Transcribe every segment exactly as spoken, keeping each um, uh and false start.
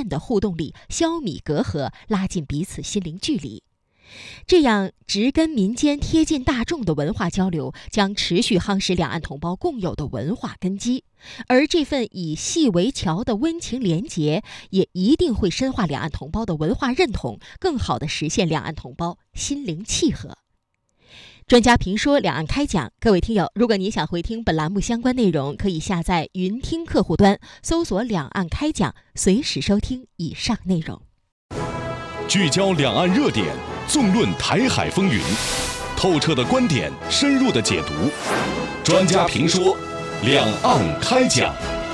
善的互动里消弭隔阂，拉近彼此心灵距离。这样植根民间、贴近大众的文化交流，将持续夯实两岸同胞共有的文化根基，而这份以戏为桥的温情连结，也一定会深化两岸同胞的文化认同，更好地实现两岸同胞心灵契合。专家评说，两岸开讲。各位听友，如果你想回听本栏目相关内容，可以下载云听客户端，搜索两岸开讲，随时收听以上内容。 聚焦两岸热点，纵论台海风云，透彻的观点，深入的解读。专家评说，两岸开讲。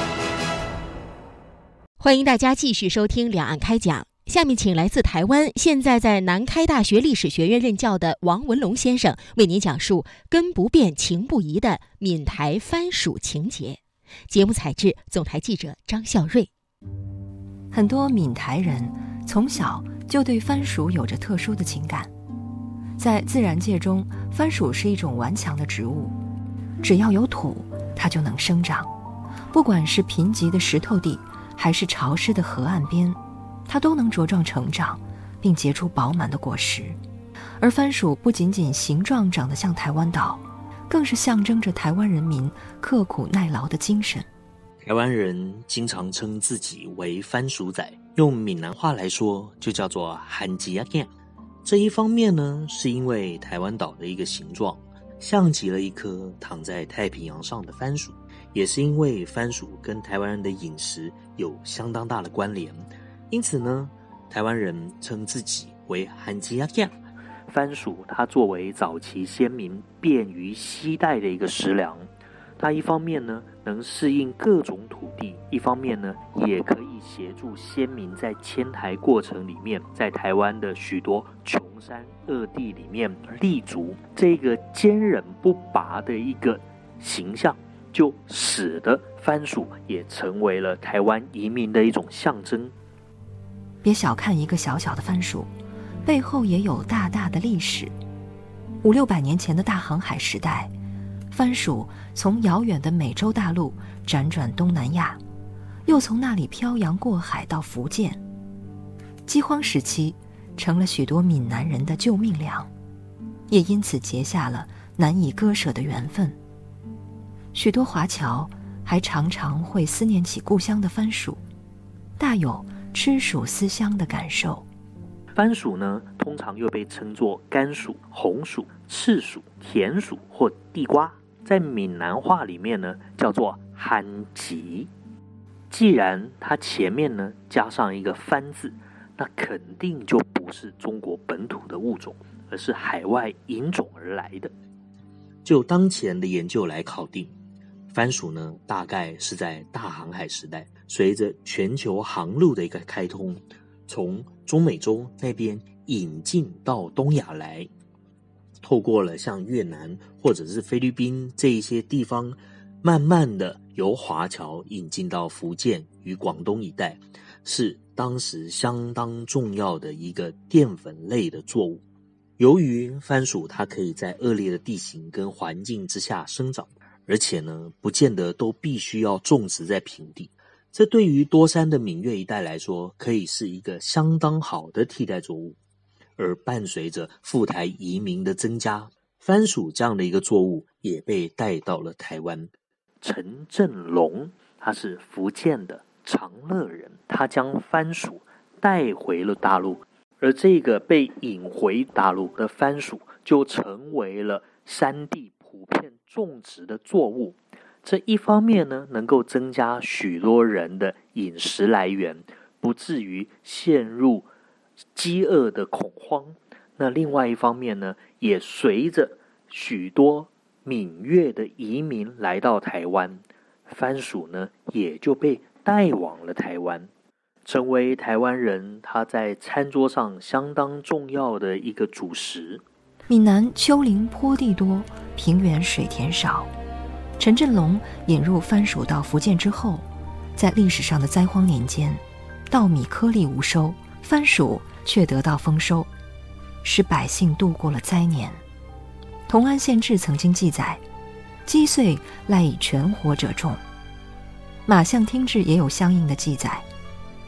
欢迎大家继续收听两岸开讲。下面请来自台湾，现在在南开大学历史学院任教的王文龙先生为您讲述根不变情不移的闽台番薯情节。节目采制总台记者张孝瑞。 很多闽台人从小就对番薯有着特殊的情感。在自然界中，番薯是一种顽强的植物，只要有土，它就能生长。不管是贫瘠的石头地，还是潮湿的河岸边，它都能茁壮成长，并结出饱满的果实。而番薯不仅仅形状长得像台湾岛，更是象征着台湾人民刻苦耐劳的精神。 台湾人经常称自己为番薯仔，用闽南话来说就叫做番薯仔。这一方面呢，是因为台湾岛的一个形状像极了一颗躺在太平洋上的番薯，也是因为番薯跟台湾人的饮食有相当大的关联，因此呢，台湾人称自己为番薯仔。番薯它作为早期先民便于携带的一个食粮，它一方面呢能适应各种土地，一方面呢也可以协助先民在迁台过程里面，在台湾的许多穷山恶地里面立足。这个坚韧不拔的一个形象，就使得番薯也成为了台湾移民的一种象征。 别小看一个小小的番薯，背后也有大大的历史。五六百年前的大航海时代，番薯从遥远的美洲大陆辗转东南亚，又从那里漂洋过海到福建。饥荒时期，成了许多闽南人的救命粮，也因此结下了难以割舍的缘分。许多华侨还常常会思念起故乡的番薯，大有吃薯思乡的感受。 番薯呢，通常又被称作甘薯、红薯、赤薯、甜薯或地瓜，在闽南话里面呢叫做番薯。既然它前面呢加上一个番字，那肯定就不是中国本土的物种，而是海外引种而来的。就当前的研究来考定，番薯呢大概是在大航海时代，随着全球航路的一个开通，从中美洲那边引进到东亚来，透过了像越南或者是菲律宾这一些地方，慢慢的由华侨引进到福建与广东一带，是当时相当重要的一个淀粉类的作物。由于番薯它可以在恶劣的地形跟环境之下生长，而且呢不见得都必须要种植在平地，这对于多山的闽粤一带来说，可以是一个相当好的替代作物。而伴随着赴台移民的增加，番薯这样的一个作物也被带到了台湾。陈振龙他是福建的长乐人，他将番薯带回了大陆，而这个被引回大陆的番薯就成为了山地普遍种植的作物。这一方面呢，能够增加许多人的饮食来源，不至于陷入饥饿的恐慌。那另外一方面呢，也随着许多闽粤的移民来到台湾，番薯呢也就被带往了台湾，成为台湾人他在餐桌上相当重要的一个主食。 闽南丘陵坡地多，平原水田少。陈振龙引入番薯到福建之后，在历史上的灾荒年间，稻米颗粒无收，番薯却得到丰收，使百姓度过了灾年。同安县志曾经记载，积穗赖以全活者众。马相听志也有相应的记载。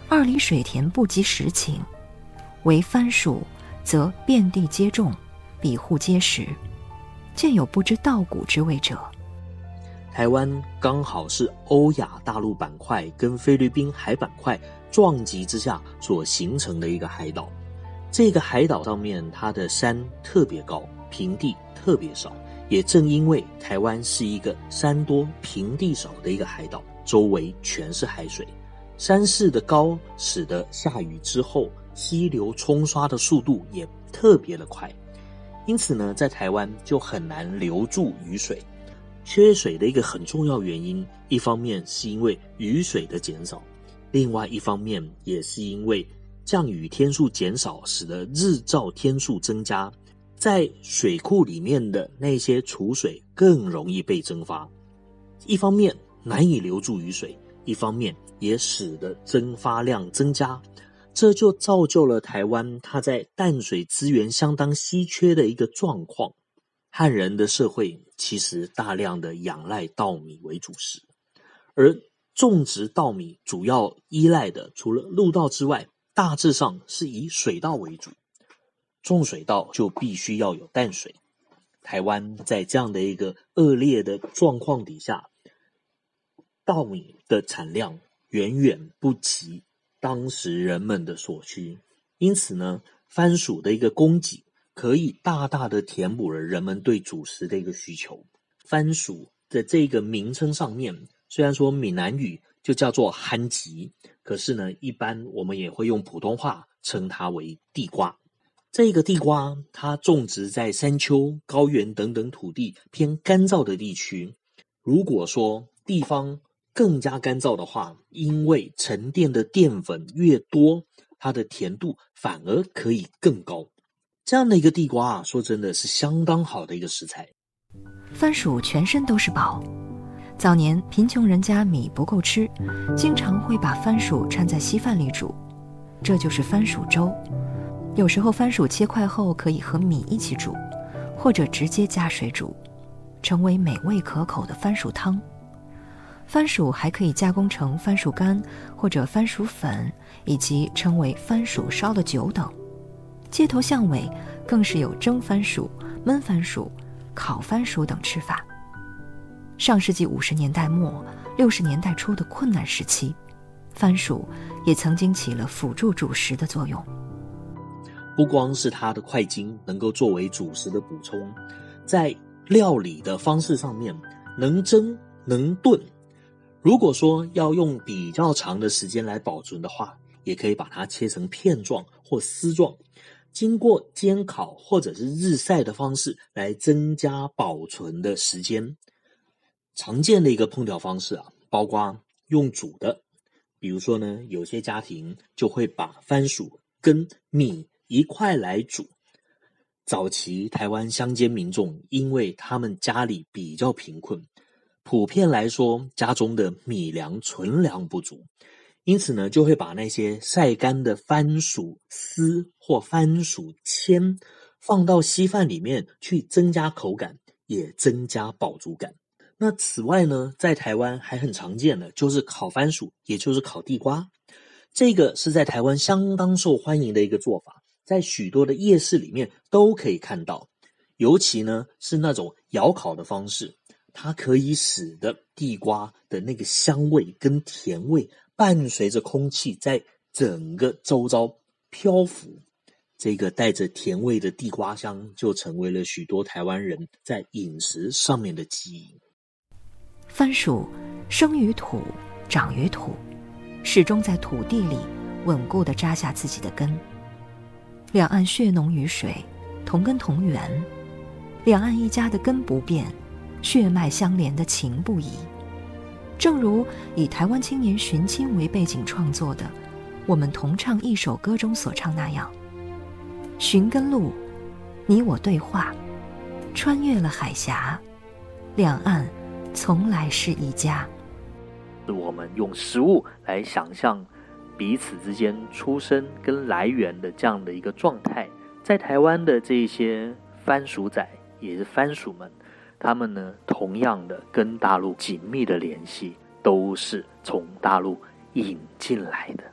二里水田不及时晴，为番薯，则遍地皆种，比户皆食。见有不知稻谷之味者。 台湾刚好是欧亚大陆板块跟菲律宾海板块撞击之下所形成的一个海岛。这个海岛上面，它的山特别高，平地特别少。也正因为台湾是一个山多平地少的一个海岛，周围全是海水，山势的高使得下雨之后溪流冲刷的速度也特别的快。因此呢，在台湾就很难留住雨水。缺水的一个很重要原因，一方面是因为雨水的减少，另外一方面也是因为降雨天数减少，使得日照天数增加，在水库里面的那些储水更容易被蒸发。一方面难以留住雨水，一方面也使得蒸发量增加，这就造就了台湾它在淡水资源相当稀缺的一个状况。汉人的社会其实大量的仰赖稻米为主食，而种植稻米主要依赖的除了陆稻之外，大致上是以水稻为主。种水稻就必须要有淡水。台湾在这样的一个恶劣的状况底下，稻米的产量远远不及当时人们的所需，因此呢，番薯的一个供给可以大大的填补了人们对主食的一个需求。番薯的这个名称上面，虽然说闽南语就叫做番薯，可是呢，一般我们也会用普通话称它为地瓜。这个地瓜它种植在山丘、高原等等土地偏干燥的地区。如果说地方更加干燥的话，因为沉淀的淀粉越多，它的甜度反而可以更高。这样的一个地瓜啊，说真的是相当好的一个食材。 番薯全身都是宝。早年贫穷人家米不够吃，经常会把番薯掺在稀饭里煮，这就是番薯粥。有时候番薯切块后可以和米一起煮，或者直接加水煮，成为美味可口的番薯汤。番薯还可以加工成番薯干或者番薯粉，以及称为番薯烧的酒等。街头巷尾更是有蒸番薯、焖番薯、烤番薯等吃法。上世纪五十年代末、六十年代初的困难时期，番薯也曾经起了辅助主食的作用。 不光是它的块茎能够作为主食的补充，在料理的方式上面能蒸能炖。如果说要用比较长的时间来保存的话，也可以把它切成片状或丝状，经过煎烤或者是日晒的方式来增加保存的时间。常见的一个烹调方式啊，包括用煮的，比如说呢，有些家庭就会把番薯跟米一块来煮。早期台湾乡间民众，因为他们家里比较贫困，普遍来说家中的米粮存粮不足，因此呢，就会把那些晒干的番薯丝或番薯签放到稀饭里面去增加口感，也增加饱足感。那此外呢，在台湾还很常见的就是烤番薯，也就是烤地瓜。这个是在台湾相当受欢迎的一个做法，在许多的夜市里面都可以看到。尤其呢是那种窑烤的方式，它可以使得地瓜的那个香味跟甜味伴随着空气在整个周遭漂浮，这个带着甜味的地瓜香就成为了许多台湾人在饮食上面的记忆。 番薯生于土，长于土，始终在土地里稳固地扎下自己的根。两岸血浓于水，同根同源，两岸一家的根不变，血脉相连的情不移。正如以台湾青年寻亲为背景创作的《我们同唱一首歌》中所唱那样，寻根路，你我对话，穿越了海峡，两岸从来是一家。 我们用食物来想象彼此之间出生跟来源的这样的一个状态。在台湾的这些番薯仔，也是番薯们，他们呢同样的跟大陆紧密的联系，都是从大陆引进来的。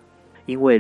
因为